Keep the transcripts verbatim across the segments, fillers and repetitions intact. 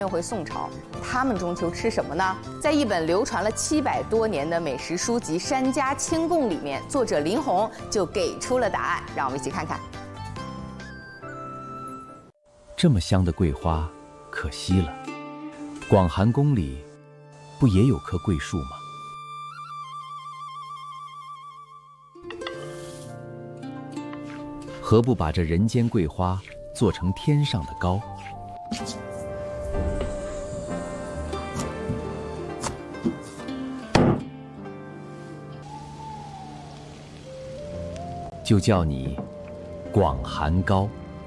又回宋朝，他们中秋吃什么呢？在一本流传了七百多年的美食书籍《山家清供》里面，作者林洪就给出了答案，让我们一起看看。 这么香的桂花，可惜了。广寒宫里，不也有棵桂树吗？何不把这人间桂花做成天上的糕？就叫你广寒糕。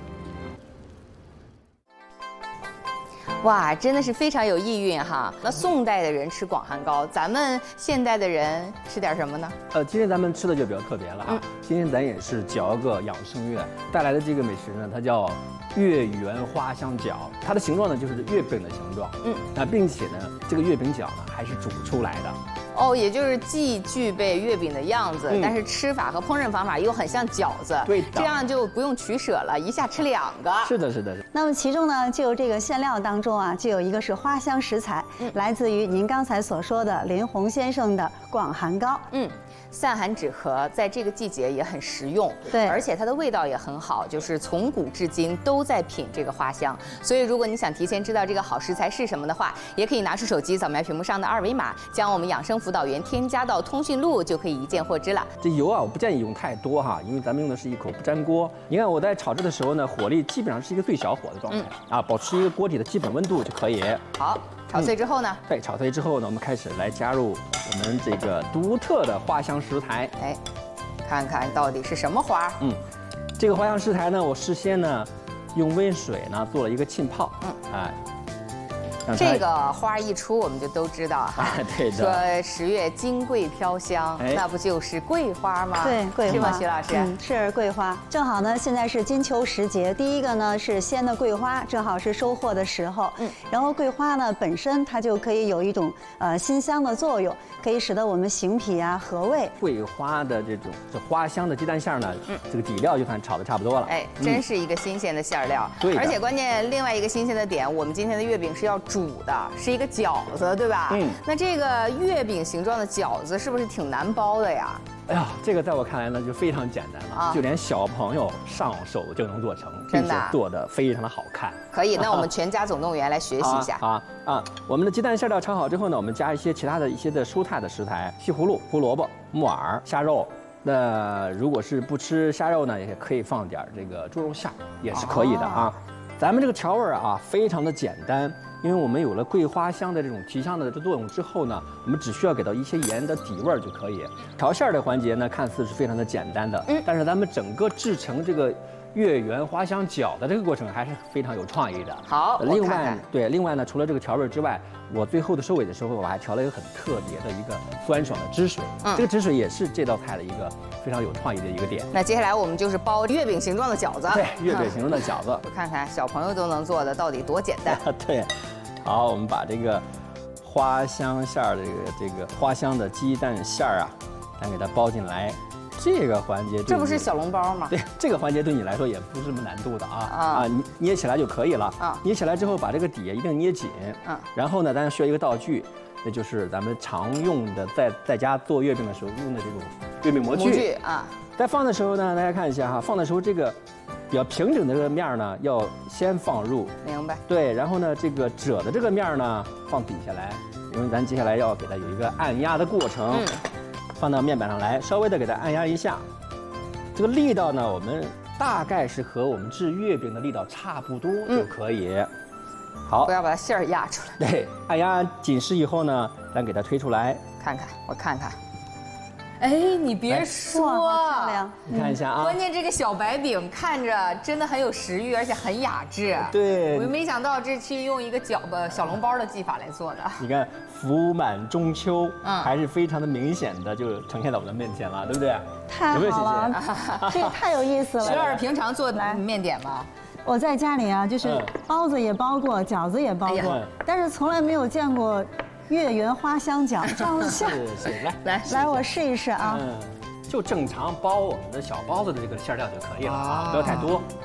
哇，真的是非常有意蕴哈！那宋代的人吃广寒糕，咱们现代的人吃点什么呢？ 呃，今天咱们吃的就比较特别了啊！嗯、今天咱也是嚼个养生月带来的这个美食呢，它叫月圆花香饺，它的形状呢就是月饼的形状。嗯，那并且呢，这个月饼饺呢还是煮出来的。 哦，也就是既具备月饼的样子，嗯、但是吃法和烹饪方法又很像饺子， 对的， 这样就不用取舍了，一下吃两个。 是的，是的。 那么其中呢，就有这个馅料当中啊，就有一个是花香食材，嗯、来自于您刚才所说的林洪先生的广寒糕。 嗯。散寒止咳，在这个季节也很实用， 对， 而且它的味道也很好，就是从古至今都在品这个花香。所以，如果你想提前知道这个好食材是什么的话，也可以拿出手机扫描屏幕上的二维码，将我们养生辅导员添加到通讯录，就可以一键获知了。 这油啊，我不建议用太多哈，因为咱们用的是一口不粘锅。你看我在炒制的时候呢，火力基本上是一个最小火的状态、嗯、啊，保持一个锅底的基本温度就可以。 好。炒碎之后呢？ 对，炒碎之后呢，我们开始来加入我们这个独特的花香食材。 哎，看看到底是什么花？嗯， 这个花香食材呢，我事先呢用温水呢做了一个浸泡。嗯，哎。 这个花一出，我们就都知道哈。 对的。 说十月金桂飘香，哎、那不就是桂花吗？ 对，桂花。 是吗，徐老师？ 嗯，是桂花。正好呢，现在是金秋时节，第一个呢是鲜的桂花，正好是收获的时候。嗯。然后桂花呢本身它就可以有一种呃辛香的作用，可以使得我们行脾啊和胃。 桂花的这种这花香的鸡蛋馅呢，嗯，这个底料就算炒的差不多了。 哎，真是一个新鲜的馅料。 对、嗯。 而且关键另外一个新鲜的点，我们今天的月饼是要煮的，是一个饺子，对吧？嗯。那这个月饼形状的饺子是不是挺难包的呀？ 哎呀，这个在我看来呢就非常简单了，啊、就连小朋友上手就能做成， 真的做的非常的好看。 可以，那我们全家总动员来学习一下。 啊啊啊！我们的鸡蛋馅料炒好之后呢，我们加一些其他的一些的蔬菜的食材，西葫芦、胡萝卜、木耳、虾肉。那如果是不吃虾肉呢，也可以放点这个猪肉馅，也是可以的啊。哦、咱们这个调味啊，非常的简单。因为我们有了桂花香的这种提香的作用之后呢，我们只需要给到一些盐的底味就可以。调馅的环节呢，看似是非常的简单的，嗯，但是咱们整个制成这个月圆花香饺的这个过程还是非常有创意的。 好， 另外看看对，另外呢，除了这个调味之外，我最后的收尾的时候，我还调了一个很特别的一个酸爽的汁水。嗯，这个汁水也是这道菜的一个非常有创意的一个点。 那接下来我们就是包月饼形状的饺子。 对，月饼形状的饺子。 我看看小朋友都能做的到底多简单。 对。好，我们把这个花香馅儿，这个这个花香的鸡蛋馅儿啊，咱给它包进来。这个环节， 这不是小笼包吗？ 对，这个环节对你来说也不是什么难度的啊啊，捏捏起来就可以了啊。捏起来之后，把这个底一定捏紧。嗯。然后呢，咱需要一个道具，那就是咱们常用的，在在家做月饼的时候用的这种月饼模具。 模具啊。 在放的时候呢，大家看一下哈，放的时候这个。比较平整的这个面呢，要先放入， 明白？ 对，然后呢，这个褶的这个面呢，放底下来，因为咱接下来要给它有一个按压的过程，嗯、放到面板上来，稍微的给它按压一下。这个力道呢，我们大概是和我们制月饼的力道差不多就可以。嗯、好， 不要把它馅儿压出来。 对，按压紧实以后呢，咱给它推出来， 看看，我看看。哎，你别说， 漂亮！ 你看一下啊， 关键这个小白饼看着真的很有食欲，而且很雅致。 对， 我没想到这期用一个饺子小笼包的技法来做的。 你看，福满中秋，嗯，还是非常的明显的就呈现在我们的面前了，对不对？ 太好了，这个太有意思了。 徐老师平常做面点吗？ 我在家里啊，就是包子也包过，饺子也包过，但是从来没有见过。月圆花香饺这样的馅， 是是，来来来，我试一试啊。 嗯，就正常包我们的小包子的这个馅料就可以了啊，不要太多。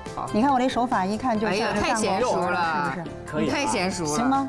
好， 你看我这手法一看就哎呀， 像是太娴熟了， 是不是？ 可以啊太娴熟了， 行吗？